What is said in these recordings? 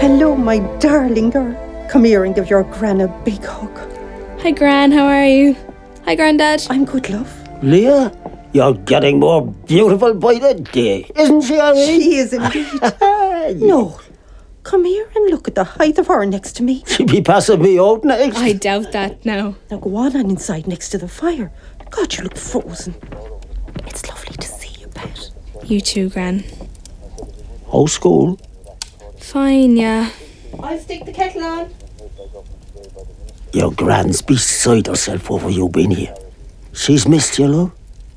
Hello, my darling girl. Come here and give your gran a big hug. Hi, Gran, how are you? Hi, Grandad. I'm good, love. Leah, you're getting more beautiful by the day, isn't she, Irene? She is indeed. No, come here and look at the height of her next to me. She'll be passing me out next. I doubt that now. Now go on and inside next to the fire. God, you look frozen. It's lovely to see you, pet. You too, Gran. How's school? Fine, yeah. I'll stick the kettle on. Your gran's beside herself over you being here. She's missed you, love.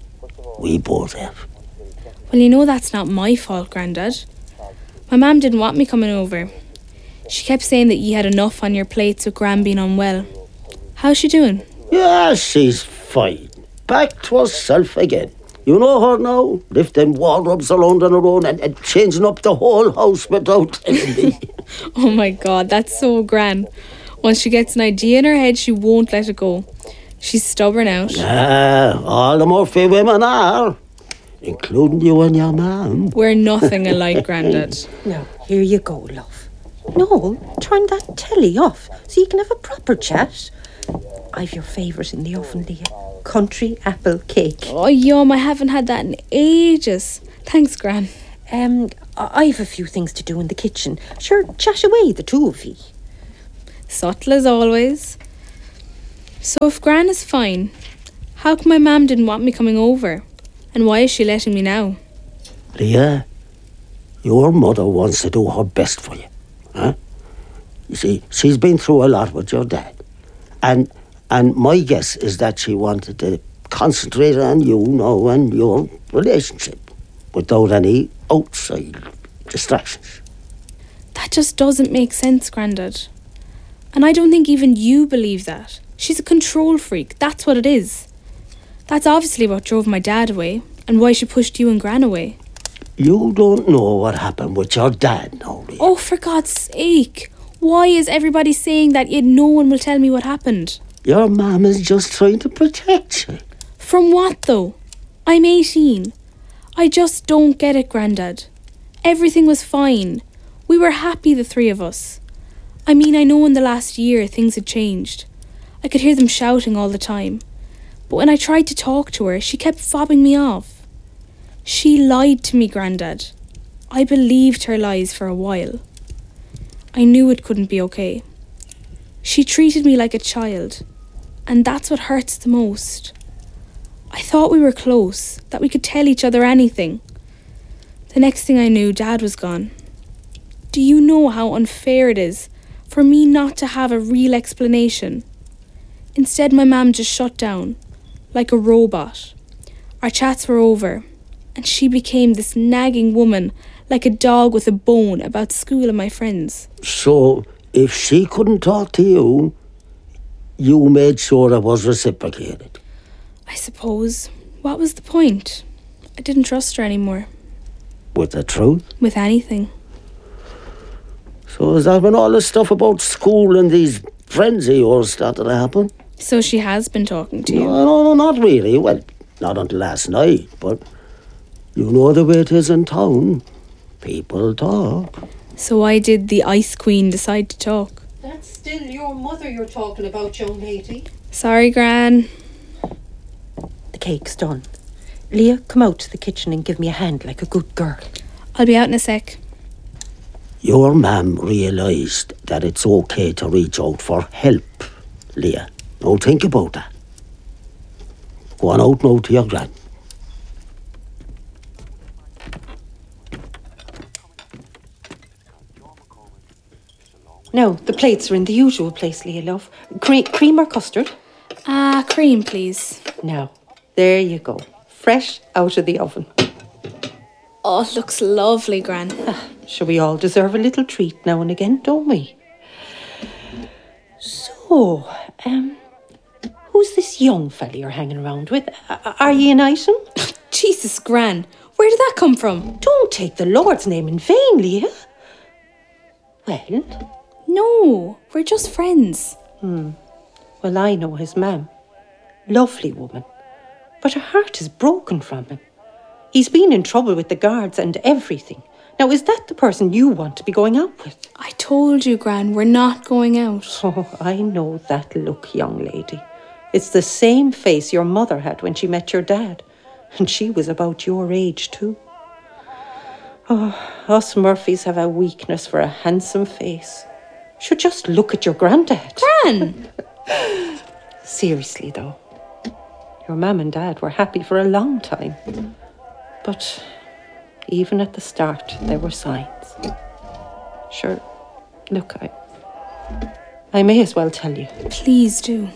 We both have. Well, you know that's not my fault, Grandad. My mum didn't want me coming over. She kept saying that you had enough on your plates with Gran being unwell. How's she doing? Yeah, she's fine. Back to herself again. You know her now, lifting wardrobes around on her own and changing up the whole house without telling me. Oh my God, that's so Gran. Once she gets an idea in her head, she won't let it go. She's stubborn out. All the Murphy women are, including you and your mum. We're nothing alike, Grandad. Now, here you go, love. Noel, turn that telly off so you can have a proper chat. I've your favourite in the oven, Leah. Country apple cake. Oh, yum, I haven't had that in ages. Thanks, Gran. I've a few things to do in the kitchen. Sure, chat away, the two of ye. Subtle as always. So if Gran is fine, how come my mum didn't want me coming over? And why is she letting me now? Leah, your mother wants to do her best for you. Huh? You see, she's been through a lot with your dad. And my guess is that she wanted to concentrate on you now and your relationship without any outside distractions. That just doesn't make sense, Grandad. And I don't think even you believe that. She's a control freak, that's what it is. That's obviously what drove my dad away and why she pushed you and Gran away. You don't know what happened with your dad now, Leah. Oh, for God's sake. Why is everybody saying that yet no one will tell me what happened? Your mum is just trying to protect you. From what, though? I'm 18. I just don't get it, Grandad. Everything was fine. We were happy, the three of us. I mean, I know in the last year things had changed. I could hear them shouting all the time. But when I tried to talk to her, she kept fobbing me off. She lied to me, Grandad. I believed her lies for a while. I knew it couldn't be okay. She treated me like a child, and that's what hurts the most. I thought we were close, that we could tell each other anything. The next thing I knew, Dad was gone. Do you know how unfair it is for me not to have a real explanation? Instead, my mum just shut down, like a robot. Our chats were over, and she became this nagging woman, like a dog with a bone, about school and my friends. So, if she couldn't talk to you, you made sure it was reciprocated. I suppose. What was the point? I didn't trust her anymore. With the truth? With anything. So is that when all this stuff about school and these friends of yours started to happen? So she has been talking to you? No, not really. Well, not until last night, but you know the way it is in town. People talk. So why did the Ice Queen decide to talk? That's still your mother you're talking about, young lady. Sorry, Gran. The cake's done. Leah, come out to the kitchen and give me a hand like a good girl. I'll be out in a sec. Your mum realised that it's okay to reach out for help, Leah. Now think about that. Go on out now to your gran. Now, the plates are in the usual place, Leah, love. Cream or custard? Cream, please. Now, there you go. Fresh out of the oven. Oh, it looks lovely, Gran. Sure, we all deserve a little treat now and again, don't we? So, who's this young fella you're hanging around with? Are you an item? Jesus, Gran. Where did that come from? Don't take the Lord's name in vain, Leah. Well? No, we're just friends. Well, I know his mam. Lovely woman. But her heart is broken from him. He's been in trouble with the guards and everything. Now, is that the person you want to be going out with? I told you, Gran, we're not going out. Oh, I know that look, young lady. It's the same face your mother had when she met your dad. And she was about your age, too. Oh, us Murphys have a weakness for a handsome face. Should just look at your granddad. Gran! Seriously, though. Your mum and dad were happy for a long time. But even at the start, there were signs. Sure, look, I may as well tell you. Please do.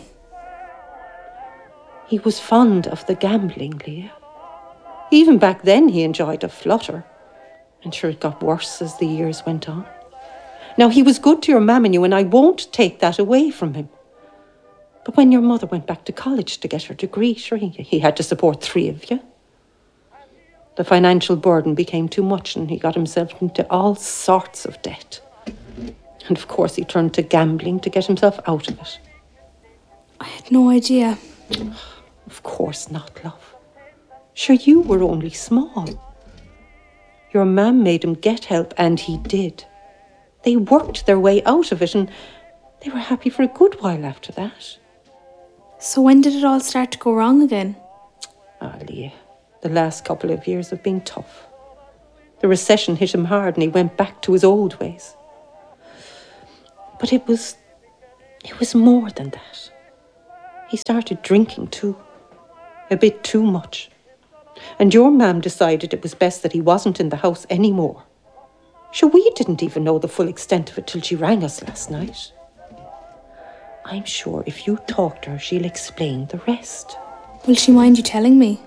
He was fond of the gambling, Leah. Even back then, he enjoyed a flutter. And sure, it got worse as the years went on. Now, he was good to your mam and you, and I won't take that away from him. But when your mother went back to college to get her degree, sure, he had to support 3 of you. The financial burden became too much and he got himself into all sorts of debt. And of course, he turned to gambling to get himself out of it. I had no idea. Of course not, love. Sure, you were only small. Your mam made him get help, and he did. They worked their way out of it, and they were happy for a good while after that. So when did it all start to go wrong again? Leah, the last couple of years have been tough. The recession hit him hard, and he went back to his old ways. But it was more than that. He started drinking too. A bit too much. And your mam decided it was best that he wasn't in the house anymore. Sure, we didn't even know the full extent of it till she rang us last night. I'm sure if you talk to her, she'll explain the rest. Will she mind you telling me?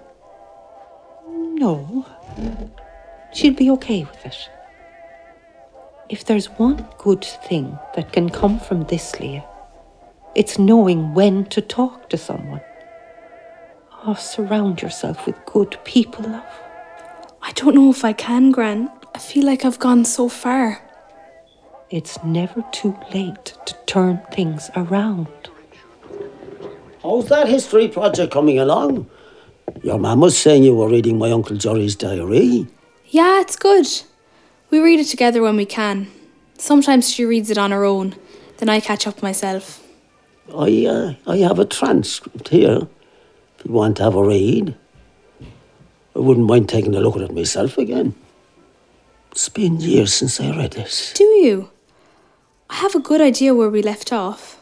No. She'll be okay with it. If there's one good thing that can come from this, Leah, it's knowing when to talk to someone. Oh, surround yourself with good people, love. I don't know if I can, Gran. I feel like I've gone so far. It's never too late to turn things around. How's that history project coming along? Your mum was saying you were reading my Uncle Jerry's diary. Yeah, it's good. We read it together when we can. Sometimes she reads it on her own, then I catch up myself. I have a transcript here. If you want to have a read. I wouldn't mind taking a look at it myself again. It's been years since I read it. Do you? I have a good idea where we left off.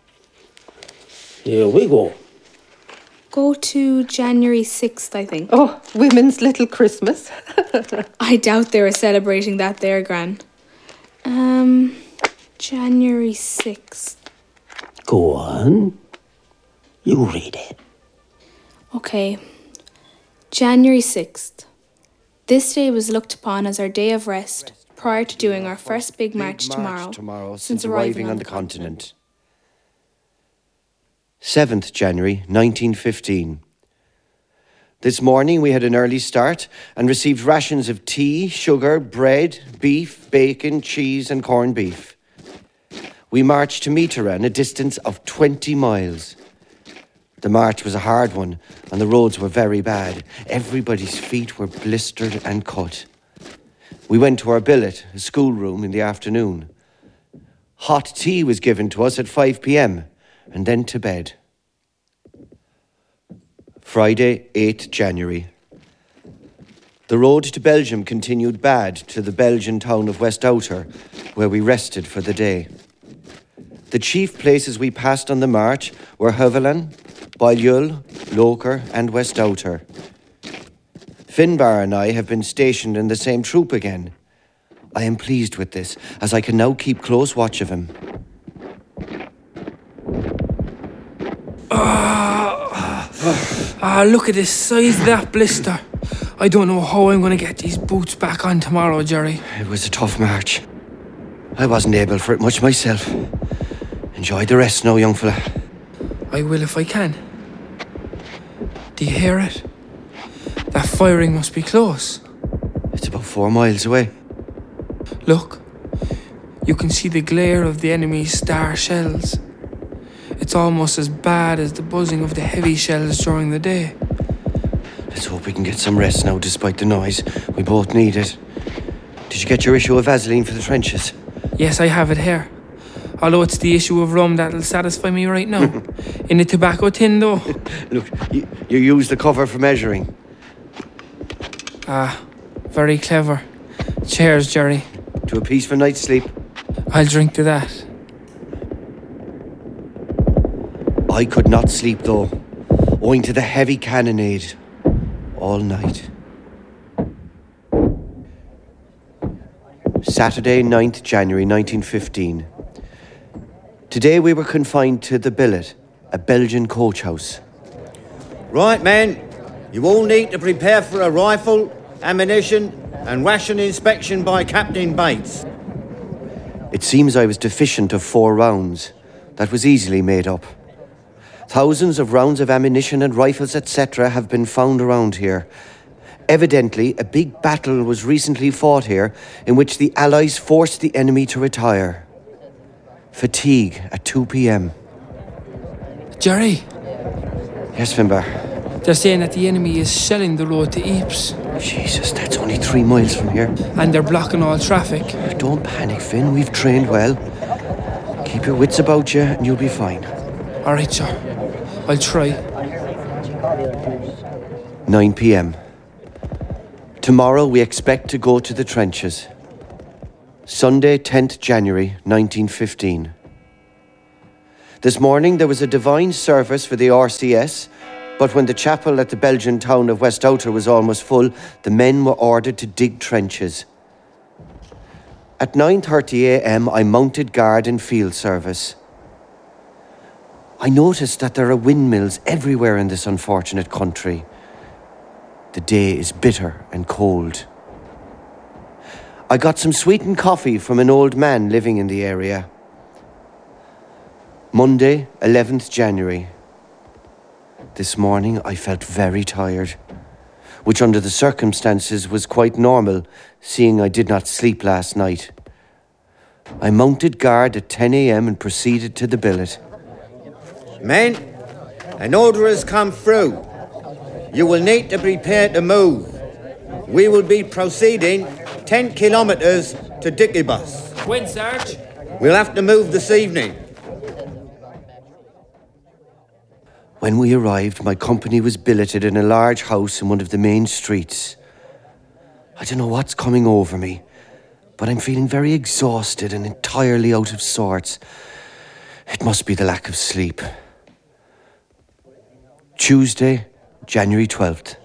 Here we go. Go to January 6th, I think. Oh, women's little Christmas. I doubt they were celebrating that there, Gran. January 6th. Go on. You read it. Okay. January 6th. This day was looked upon as our day of rest prior to doing our first big march tomorrow since arriving on the continent. 7th January 1915. This morning we had an early start and received rations of tea, sugar, bread, beef, bacon, cheese and corned beef. We marched to Meteran, a distance of 20 miles. The march was a hard one and the roads were very bad. Everybody's feet were blistered and cut. We went to our billet, a schoolroom, in the afternoon. Hot tea was given to us at 5 p.m. and then to bed. Friday, 8th January. The road to Belgium continued bad to the Belgian town of Westouter, where we rested for the day. The chief places we passed on the march were Heuvelin, Balliol, Loker and Westouter. Finbar and I have been stationed in the same troop again. I am pleased with this, as I can now keep close watch of him. Look at the size of that blister. I don't know how I'm going to get these boots back on tomorrow, Jerry. It was a tough march. I wasn't able for it much myself. Enjoy the rest now, young fella. I will if I can. Do you hear it? That firing must be close. It's about 4 miles away. Look, you can see the glare of the enemy's star shells. It's almost as bad as the buzzing of the heavy shells during the day. Let's hope we can get some rest now despite the noise. We both need it. Did you get your issue of Vaseline for the trenches? Yes, I have it here. Although it's the issue of rum that'll satisfy me right now. In the tobacco tin, though. Look, you use the cover for measuring. Ah, very clever. Cheers, Jerry. To a peaceful night's sleep. I'll drink to that. I could not sleep, though, owing to the heavy cannonade all night. Saturday, 9th January 1915. Today we were confined to the billet, a Belgian coach house. Right, men. You all need to prepare for a rifle, ammunition, and ration inspection by Captain Bates. It seems I was deficient of 4 rounds. That was easily made up. Thousands of rounds of ammunition and rifles, etc., have been found around here. Evidently, a big battle was recently fought here in which the Allies forced the enemy to retire. Fatigue at 2 p.m. Jerry, Yes, Finbar. they're saying that the enemy is shelling the road to Ypres. Jesus, that's only 3 miles from here. And they're blocking all traffic. Don't panic, Finn. We've trained well. Keep your wits about you and you'll be fine. All right, sir. I'll try. 9 p.m. Tomorrow we expect to go to the trenches. Sunday, 10th January 1915. This morning there was a divine service for the RCS, but when the chapel at the Belgian town of Westouter was almost full, the men were ordered to dig trenches. At 9:30 a.m. I mounted guard in field service. I noticed that there are windmills everywhere in this unfortunate country. The day is bitter and cold. I got some sweetened coffee from an old man living in the area. Monday, 11th January. This morning I felt very tired, which under the circumstances was quite normal, seeing I did not sleep last night. I mounted guard at 10 a.m. and proceeded to the billet. Men, an order has come through. You will need to prepare to move. We will be proceeding 10 kilometres to Dickybus. When, Sarge? We'll have to move this evening. When we arrived, my company was billeted in a large house in one of the main streets. I don't know what's coming over me, but I'm feeling very exhausted and entirely out of sorts. It must be the lack of sleep. Tuesday, January 12th.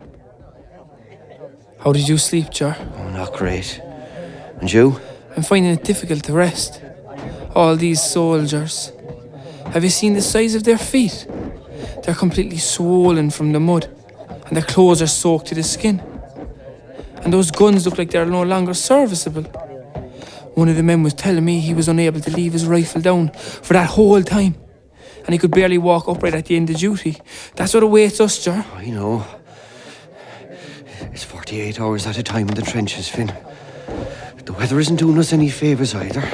How did you sleep, Jar? Oh, not great. And you? I'm finding it difficult to rest. All these soldiers. Have you seen the size of their feet? They're completely swollen from the mud, and their clothes are soaked to the skin. And those guns look like they're no longer serviceable. One of the men was telling me he was unable to leave his rifle down for that whole time, and he could barely walk upright at the end of duty. That's what awaits us, Jar. I know. It's 48 hours at a time in the trenches, Finn. The weather isn't doing us any favours either.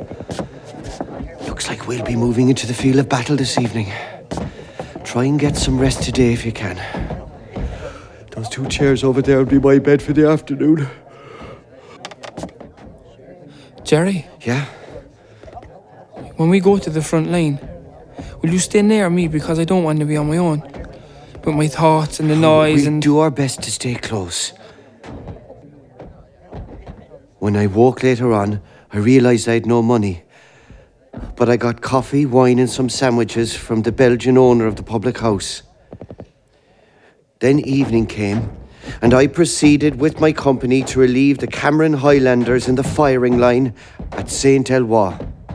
Looks like we'll be moving into the field of battle this evening. Try and get some rest today if you can. Those 2 chairs over there will be my bed for the afternoon. Jerry, Yeah? when we go to the front line, will you stay near me, because I don't want to be on my own with my thoughts and the noise We'll and... do our best to stay close. When I woke later on, I realised I had no money. But I got coffee, wine and some sandwiches from the Belgian owner of the public house. Then evening came, and I proceeded with my company to relieve the Cameron Highlanders in the firing line at Saint-Eloi.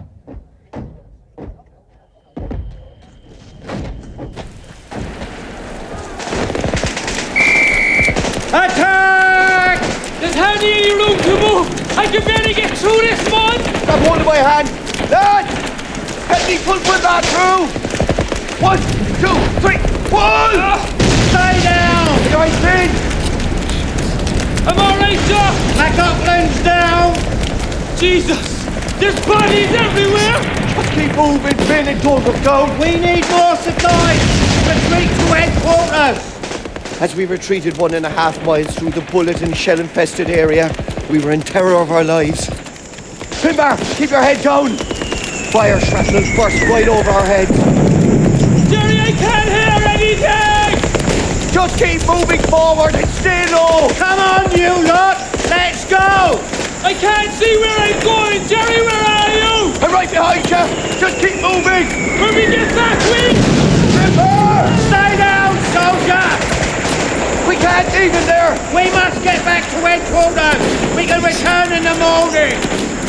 Attack! There's hardly any room to move! I can barely get through this mud! Grab hold of my hand! Lads! Let me pull that through! 1, 2, 3, pull! Stay down! You right, Finn? I'm alright, sir! McLaughlin's down! Jesus! There's bodies everywhere! Keep moving, Finn, and don't look down. We need more supplies! Retreat to headquarters! As we retreated 1.5 miles through the bullet and shell-infested area, We were in terror of our lives. Finbar, keep your head down! Fire shrapnel burst right over our heads. Jerry, I can't hear anything! Just keep moving forward and stay low! Come on, you lot! Let's go! I can't see where I'm going! Jerry, where are you? I'm right behind you! Just keep moving! When we get back, we... Finbar! Stay down, soldier! We can't even there! We must get back to headquarters! We can return in the morning!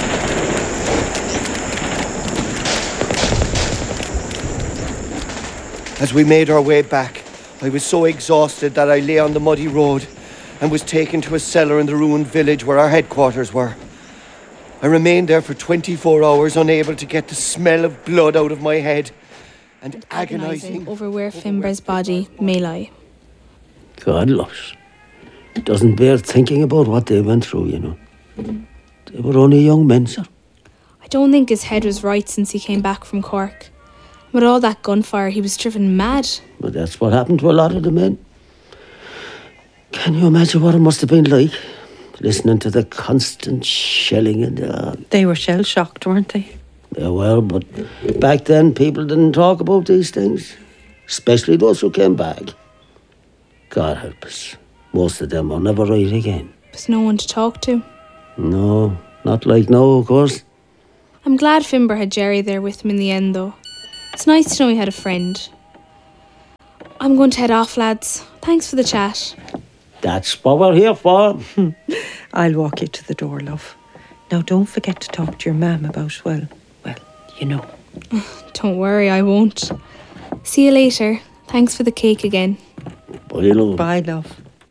As we made our way back, I was so exhausted that I lay on the muddy road and was taken to a cellar in the ruined village where our headquarters were. I remained there for 24 hours, unable to get the smell of blood out of my head and agonising over where Finbar's body may lie. God loves. It doesn't bear thinking about what they went through, you know. They were only young men, sir. I don't think his head was right since he came back from Cork. With all that gunfire, he was driven mad. But that's what happened to a lot of the men. Can you imagine what it must have been like? Listening to the constant shelling and They were shell-shocked, weren't they? Yeah, well, but back then people didn't talk about these things. Especially those who came back. God help us. Most of them are never right again. There's no one to talk to. No, not like now, of course. I'm glad Finbar had Jerry there with him in the end, though. It's nice to know he had a friend. I'm going to head off, lads. Thanks for the chat. That's what we're here for. I'll walk you to the door, love. Now, don't forget to talk to your mam about, well, you know. Don't worry, I won't. See you later. Thanks for the cake again. Bye, love. Bye, love.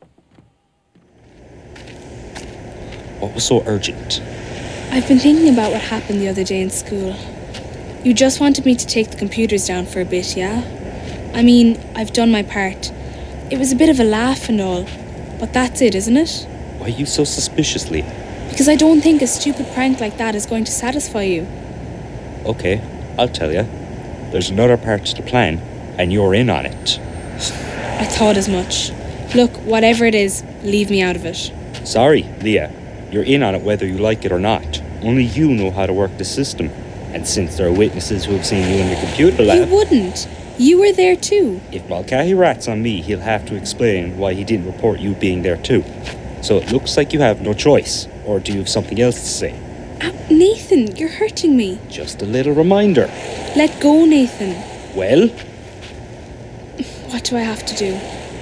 What was so urgent? I've been thinking about what happened the other day in school. You just wanted me to take the computers down for a bit, yeah? I mean, I've done my part. It was a bit of a laugh and all, but that's it, isn't it? Why are you so suspicious, Leah? Because I don't think a stupid prank like that is going to satisfy you. Okay, I'll tell you. There's another part to the plan, and you're in on it. I thought as much. Look, whatever it is, leave me out of it. Sorry, Leah. You're in on it whether you like it or not. Only you know how to work the system. And since there are witnesses who have seen you in the computer lab... You wouldn't. You were there too. If Mulcahy rats on me, he'll have to explain why he didn't report you being there too. So it looks like you have no choice. Or do you have something else to say? Nathan, you're hurting me. Just a little reminder. Let go, Nathan. Well? What do I have to do?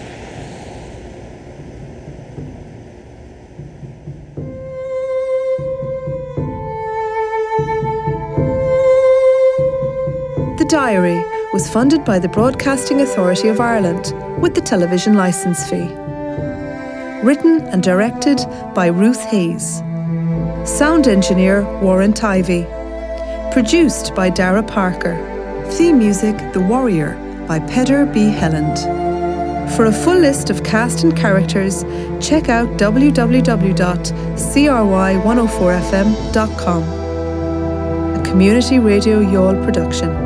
The Diary was funded by the Broadcasting Authority of Ireland with the television licence fee. Written and directed by Ruth Hayes. Sound engineer Warren Tivey. Produced by Dara Parker. Theme music The Warrior by Peter B. Helland. For a full list of cast and characters, check out www.cry104fm.com. A Community Radio Youghal production.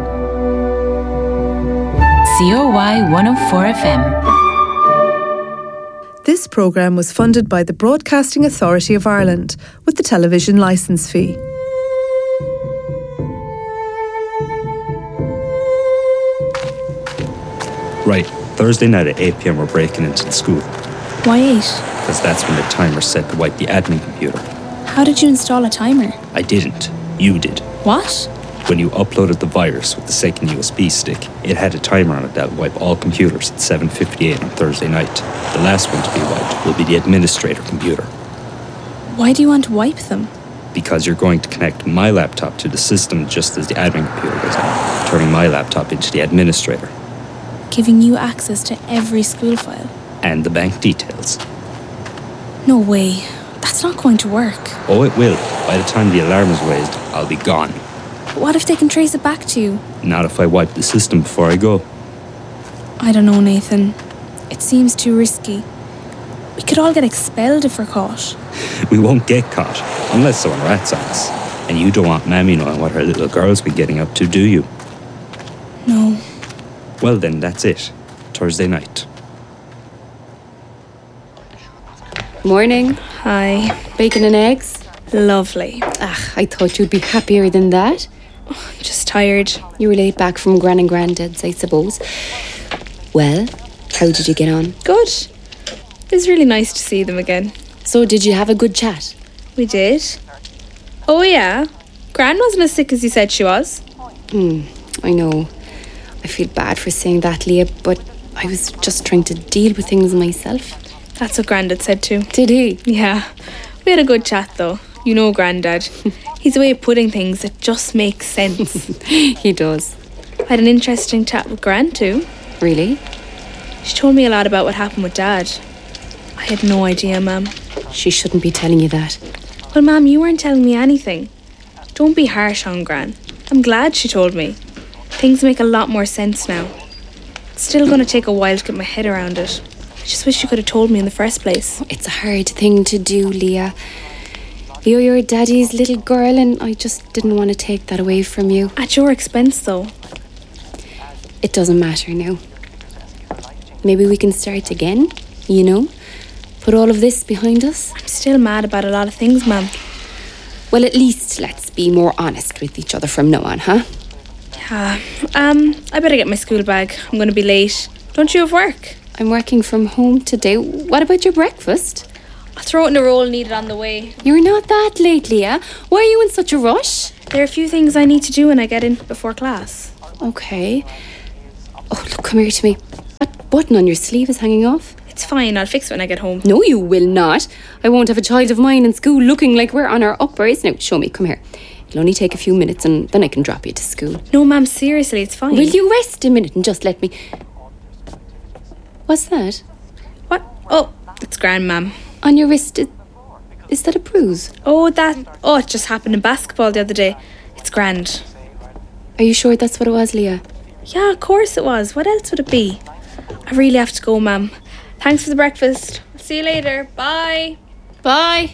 COY 104 FM. This programme was funded by the Broadcasting Authority of Ireland with the television licence fee. Right, Thursday night at 8 p.m. we're breaking into the school. Why 8? Because that's when the timer's set to wipe the admin computer. How did you install a timer? I didn't. You did. What? When you uploaded the virus with the second USB stick, it had a timer on it that would wipe all computers at 7:58 on Thursday night. The last one to be wiped will be the administrator computer. Why do you want to wipe them? Because you're going to connect my laptop to the system just as the admin computer goes on, turning my laptop into the administrator. Giving you access to every school file. And the bank details. No way. That's not going to work. Oh, it will. By the time the alarm is raised, I'll be gone. But what if they can trace it back to you? Not if I wipe the system before I go. I don't know, Nathan. It seems too risky. We could all get expelled if we're caught. We won't get caught, unless someone rats on us. And you don't want Mammy knowing what her little girl's been getting up to, do you? No. Well then, that's it. Thursday night. Morning. Hi. Bacon and eggs? Lovely. I thought you'd be happier than that. Just tired. You were late back from Gran and Grandad's, I suppose. Well, how did you get on? Good. It was really nice to see them again. So did you have a good chat? We did. Oh yeah. Gran wasn't as sick as you said she was. I know. I feel bad for saying that, Leah, but I was just trying to deal with things myself. That's what Grandad said too. Did he? Yeah. We had a good chat though. You know Grandad. He's a way of putting things that just makes sense. He does. I had an interesting chat with Gran too. Really? She told me a lot about what happened with Dad. I had no idea, Ma'am. She shouldn't be telling you that. Well, Ma'am, you weren't telling me anything. Don't be harsh on Gran. I'm glad she told me. Things make a lot more sense now. It's still going to take a while to get my head around it. I just wish you could have told me in the first place. It's a hard thing to do, Leah. You're your daddy's little girl, and I just didn't want to take that away from you. At your expense, though. It doesn't matter now. Maybe we can start again, you know? Put all of this behind us. I'm still mad about a lot of things, Ma'am. Well, at least let's be more honest with each other from now on, huh? Yeah. I better get my school bag. I'm going to be late. Don't you have work? I'm working from home today. What about your breakfast? I'll throw it in a roll and eat it on the way. You're not that late, Leah. Why are you in such a rush? There are a few things I need to do when I get in before class. Okay. Oh, look, come here to me. That button on your sleeve is hanging off. It's fine, I'll fix it when I get home. No, you will not. I won't have a child of mine in school looking like we're on our uppers. Now, show me, come here. It'll only take a few minutes and then I can drop you to school. No, Ma'am, seriously, it's fine. Will you rest a minute and just let me... What's that? What? Oh, it's grand, Ma'am. On your wrist, is that a bruise? Oh, it just happened in basketball the other day. It's grand. Are you sure that's what it was, Leah? Yeah, of course it was. What else would it be? I really have to go, Ma'am. Thanks for the breakfast. See you later. Bye. Bye.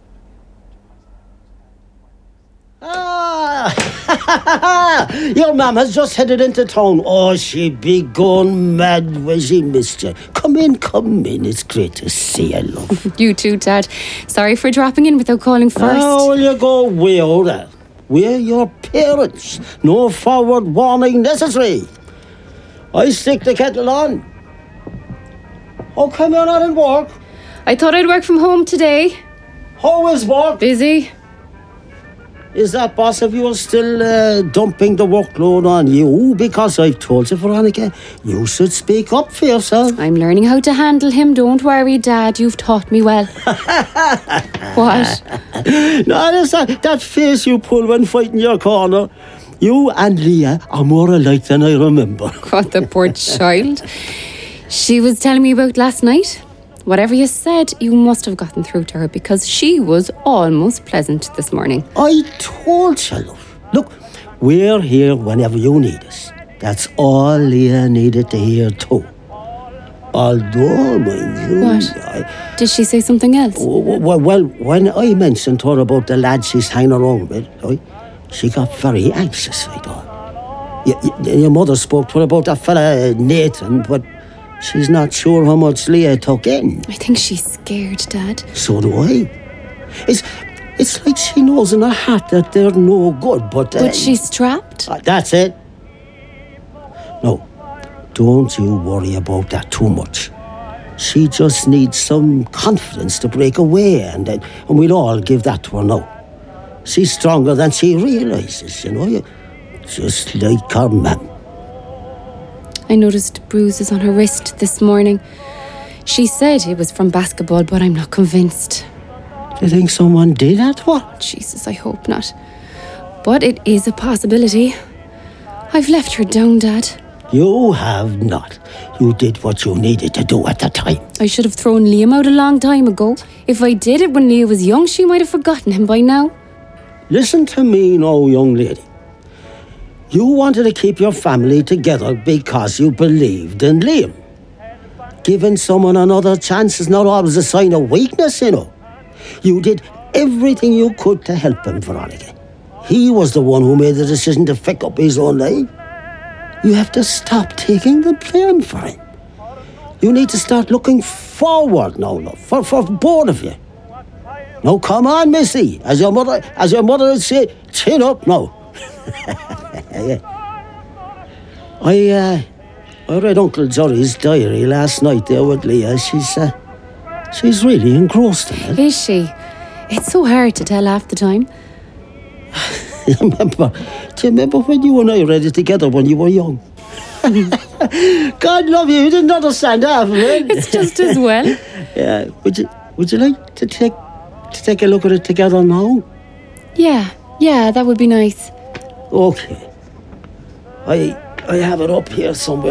Your mum has just headed into town. Oh, she'd be going mad when she missed you. Come in. It's great to see you, love. You too, Dad. Sorry for dropping in without calling first. Oh, will you go way out there? We're your parents. No forward warning necessary. I stick the kettle on. How come you're not at work? I thought I'd work from home today. How is work? Busy. Is that boss of yours still dumping the workload on you? Because I've told you, Veronica, you should speak up for yourself. I'm learning how to handle him. Don't worry, Dad. You've taught me well. What? No, that's that face you pull when fighting your corner. You and Leah are more alike than I remember. God, the poor child. She was telling me about last night. Whatever you said, you must have gotten through to her because she was almost pleasant this morning. I told you, love. Look, we're here whenever you need us. That's all Leah needed to hear too. Although, mind you... What? Did she say something else? Well, when I mentioned to her about the lad she's hanging around with, right, she got very anxious, I thought. Your mother spoke to her about that fella, Nathan, but... she's not sure how much Leah took in. I think she's scared, Dad. So do I. It's like she knows in her heart that they're no good, but... But she's trapped? That's it. No, don't you worry about that too much. She just needs some confidence to break away, and we'll all give that to her now. She's stronger than she realises, you know, just like her mum. I noticed bruises on her wrist this morning. She said it was from basketball, but I'm not convinced. Do you think someone did that? What? Jesus, I hope not. But it is a possibility. I've left her down, Dad. You have not. You did what you needed to do at the time. I should have thrown Liam out a long time ago. If I did it when Leah was young, she might have forgotten him by now. Listen to me now, young lady. You wanted to keep your family together because you believed in Liam. Giving someone another chance is not always a sign of weakness, you know. You did everything you could to help him, Veronica. He was the one who made the decision to pick up his own life. You have to stop taking the blame for him. You need to start looking forward now, love, for both of you. Now, come on, Missy. As your mother would say, chin up now. I read Uncle Johnny's diary last night there with Leah. She's really engrossed in it. Is she? It's so hard to tell half the time. Do you remember when you and I read it together when you were young? God love you didn't understand half of it. It's just as well. Yeah. Would you like to take a look at it together now? Yeah, that would be nice. Okay. I have it up here somewhere.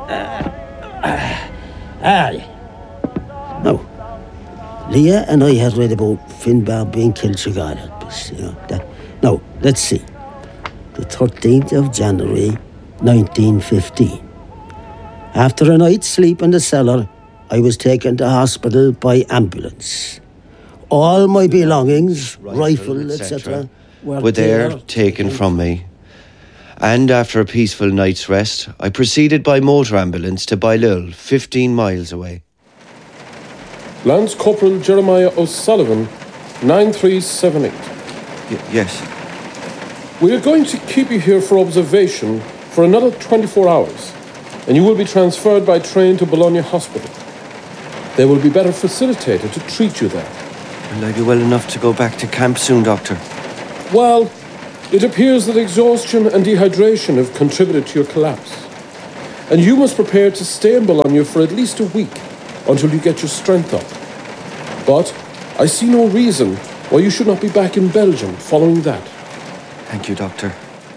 Now, Leah and I had read about Finbar being killed together. Now, let's see. The 13th of January, 1915. After a night's sleep in the cellar, I was taken to hospital by ambulance. All my belongings, rifle, etc., were there taken from me. And after a peaceful night's rest, I proceeded by motor ambulance to Bailil, 15 miles away. Lance Corporal Jeremiah O'Sullivan, 9378. Yes. We are going to keep you here for observation for another 24 hours, and you will be transferred by train to Bologna Hospital. They will be better facilitated to treat you there. Will I be well enough to go back to camp soon, Doctor? Well, it appears that exhaustion and dehydration have contributed to your collapse. And you must prepare to stay in Bologna for at least a week until you get your strength up. But I see no reason why you should not be back in Belgium following that. Thank you, Doctor.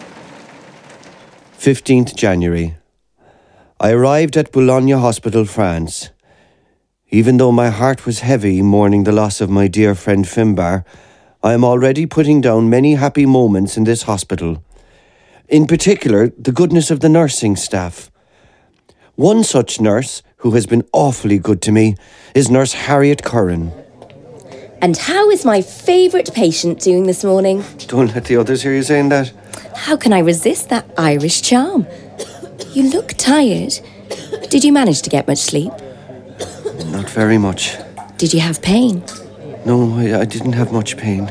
15th January. I arrived at Boulogne Hospital, France. Even though my heart was heavy mourning the loss of my dear friend Finbar, I am already putting down many happy moments in this hospital. In particular, the goodness of the nursing staff. One such nurse, who has been awfully good to me, is Nurse Harriet Curran. And how is my favourite patient doing this morning? Don't let the others hear you saying that. How can I resist that Irish charm? You look tired. Did you manage to get much sleep? Not very much. Did you have pain? No, I didn't have much pain.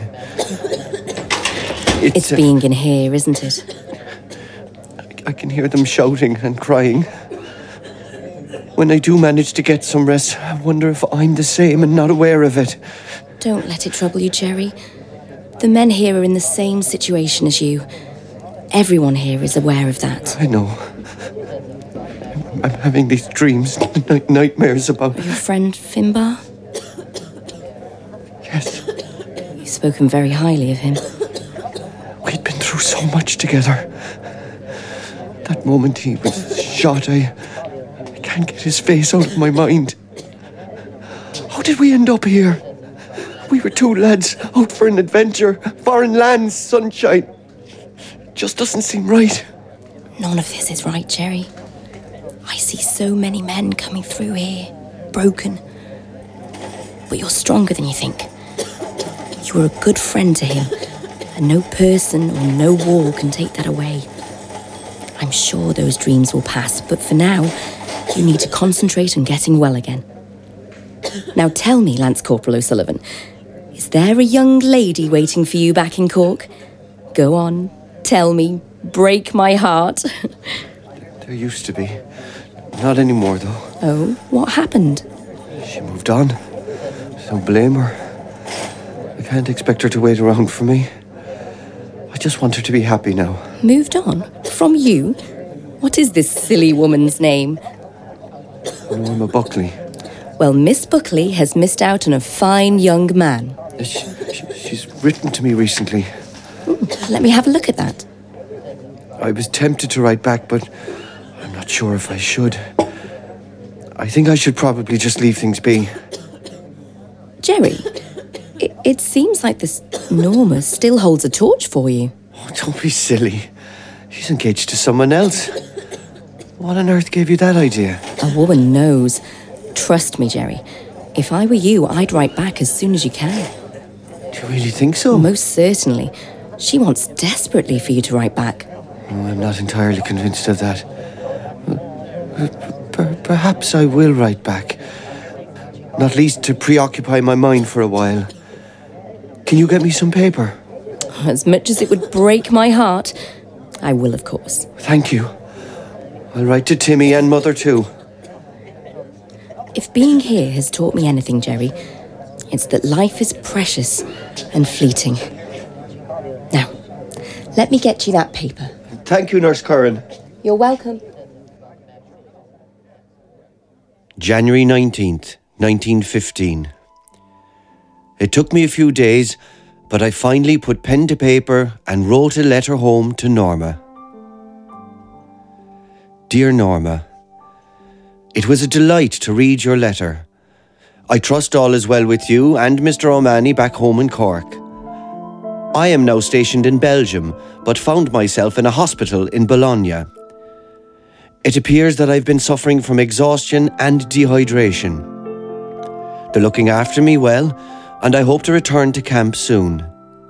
It's being in here, isn't it? I can hear them shouting and crying. When I do manage to get some rest, I wonder if I'm the same and not aware of it. Don't let it trouble you, Jerry. The men here are in the same situation as you. Everyone here is aware of that. I know. I'm having these dreams, nightmares about... Your friend Finbar? Yes. You've spoken very highly of him. We'd been through so much together. That moment he was shot, I can't get his face out of my mind. How did we end up here? We were two lads out for an adventure, foreign lands, sunshine. It just doesn't seem right. None of this is right, Jerry. I see so many men coming through here, broken. But you're stronger than you think. You are a good friend to him, and no person or no war can take that away. I'm sure those dreams will pass, but for now, you need to concentrate on getting well again. Now tell me, Lance Corporal O'Sullivan, is there a young lady waiting for you back in Cork? Go on, tell me, break my heart. There used to be. Not anymore, though. Oh, what happened? She moved on. Don't blame her. I can't expect her to wait around for me. I just want her to be happy now. Moved on? From you? What is this silly woman's name? Norma Buckley. Well, Miss Buckley has missed out on a fine young man. She's written to me recently. Let me have a look at that. I was tempted to write back, but I'm not sure if I should. I think I should probably just leave things be. Jerry, it seems like this Norma still holds a torch for you. Oh, don't be silly. She's engaged to someone else. What on earth gave you that idea? A woman knows. Trust me, Jerry. If I were you, I'd write back as soon as you can. Do you really think so? Most certainly. She wants desperately for you to write back. Oh, I'm not entirely convinced of that. Perhaps I will write back. Not least to preoccupy my mind for a while. Can you get me some paper? As much as it would break my heart, I will, of course. Thank you. I'll write to Timmy and Mother too. If being here has taught me anything, Jerry, it's that life is precious and fleeting. Now, let me get you that paper. Thank you, Nurse Curran. You're welcome. January 19th, 1915. It took me a few days, but I finally put pen to paper and wrote a letter home to Norma. Dear Norma, it was a delight to read your letter. I trust all is well with you and Mr. O'Mahony back home in Cork. I am now stationed in Belgium, but found myself in a hospital in Bologna. It appears that I've been suffering from exhaustion and dehydration. They're looking after me well, and I hope to return to camp soon.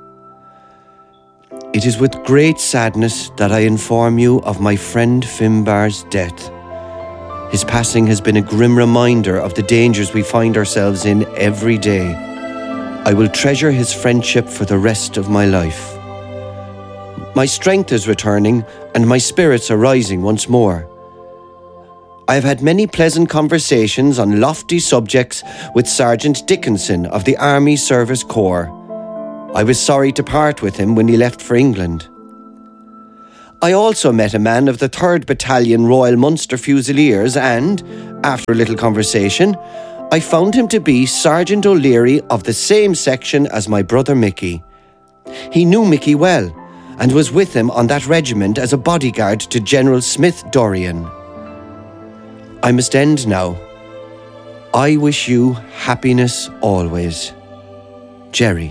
It is with great sadness that I inform you of my friend Finbarr's death. His passing has been a grim reminder of the dangers we find ourselves in every day. I will treasure his friendship for the rest of my life. My strength is returning and my spirits are rising once more. I have had many pleasant conversations on lofty subjects with Sergeant Dickinson of the Army Service Corps. I was sorry to part with him when he left for England. I also met a man of the 3rd Battalion Royal Munster Fusiliers and, after a little conversation, I found him to be Sergeant O'Leary of the same section as my brother Mickey. He knew Mickey well and was with him on that regiment as a bodyguard to General Smith Dorrien. I must end now. I wish you happiness always. Jerry.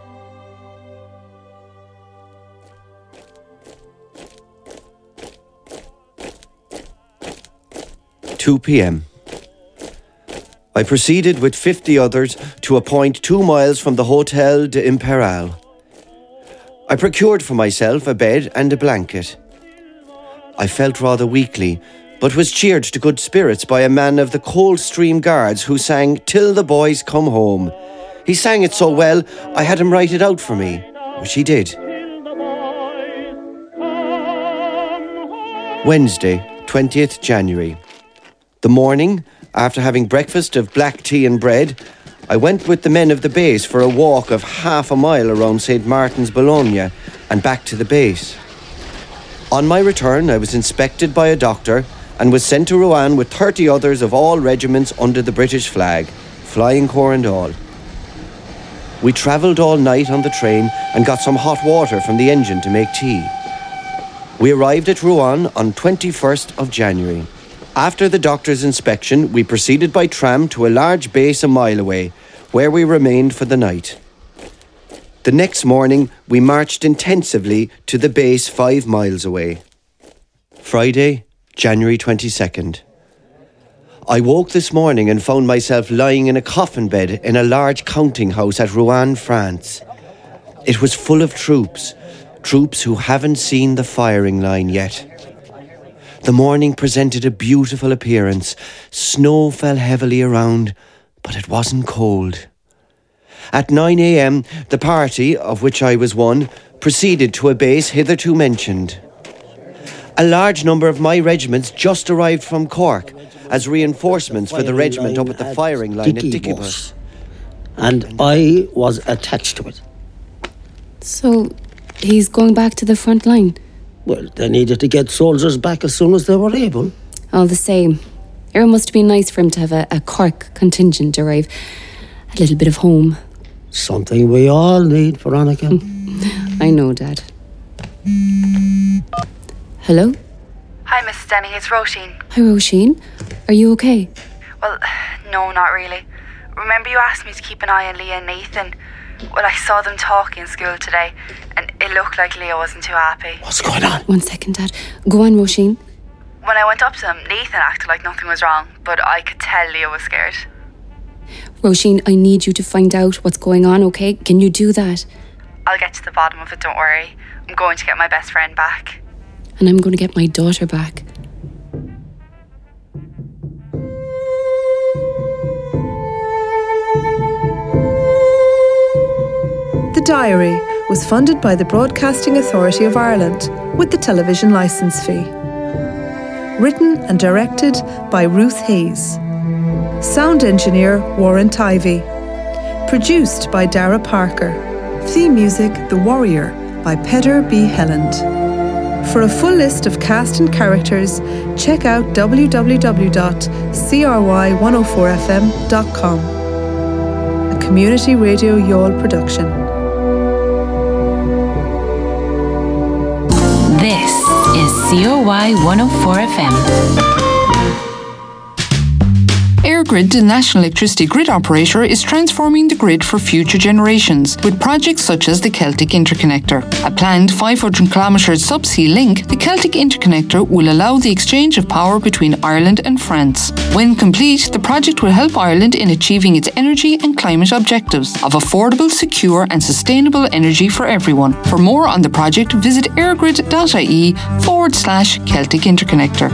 2 p.m. I proceeded with 50 others to a point 2 miles from the Hotel de Imperial. I procured for myself a bed and a blanket. I felt rather weakly, but was cheered to good spirits by a man of the Coldstream Guards who sang "Till the Boys Come Home." He sang it so well, I had him write it out for me, which he did. Wednesday, 20th January. The morning, after having breakfast of black tea and bread, I went with the men of the base for a walk of half a mile around St. Martin's, Bologna, and back to the base. On my return, I was inspected by a doctor and was sent to Rouen with 30 others of all regiments under the British flag, Flying Corps and all. We travelled all night on the train and got some hot water from the engine to make tea. We arrived at Rouen on 21st of January. After the doctor's inspection, we proceeded by tram to a large base a mile away, where we remained for the night. The next morning, we marched intensively to the base 5 miles away. Friday, January 22nd. I woke this morning and found myself lying in a coffin bed in a large counting house at Rouen, France. It was full of troops who haven't seen the firing line yet. The morning presented a beautiful appearance. Snow fell heavily around, but it wasn't cold. At 9 a.m, the party, of which I was one, proceeded to a base hitherto mentioned. A large number of my regiments just arrived from Cork as reinforcements for the regiment up at the firing line at Dickybus. And I was attached to it. So, he's going back to the front line? Well, they needed to get soldiers back as soon as they were able. All the same, it must have been nice for him to have a Cork contingent arrive. A little bit of home. Something we all need, Veronica. I know, Dad. Hello? Hi, Mrs. Denny, it's Roisin. Hi, Roisin. Are you okay? Well, no, not really. Remember you asked me to keep an eye on Leah and Nathan? Well, I saw them talking in school today, and it looked like Leah wasn't too happy. What's going on? 1 second, Dad. Go on, Roisin. When I went up to them, Nathan acted like nothing was wrong, but I could tell Leah was scared. Roisin, I need you to find out what's going on, okay? Can you do that? I'll get to the bottom of it, don't worry. I'm going to get my best friend back. And I'm going to get my daughter back. Diary was funded by the Broadcasting Authority of Ireland with the television licence fee. Written and directed by Ruth Hayes. Sound engineer Warren Tivey. Produced by Dara Parker. Theme music The Warrior by Peder B. Helland. For a full list of cast and characters, check out www.cry104fm.com. A Community Radio Youghal production. This is COY 104 FM. EirGrid, the national electricity grid operator, is transforming the grid for future generations with projects such as the Celtic Interconnector. A planned 500-kilometre subsea link, the Celtic Interconnector will allow the exchange of power between Ireland and France. When complete, the project will help Ireland in achieving its energy and climate objectives of affordable, secure and sustainable energy for everyone. For more on the project, visit airgrid.ie/Celtic Interconnector.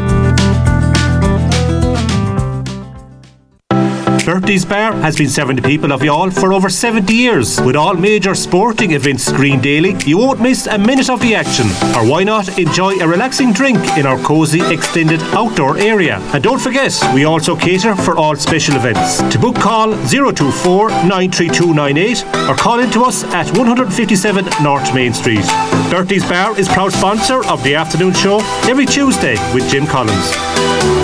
Bertie's Bar has been serving the people of Youghal for over 70 years. With all major sporting events screened daily, you won't miss a minute of the action. Or why not enjoy a relaxing drink in our cosy extended outdoor area. And don't forget, we also cater for all special events. To book, call 024 93298 or call in to us at 157 North Main Street. Bertie's Bar is proud sponsor of the afternoon show every Tuesday with Jim Collins.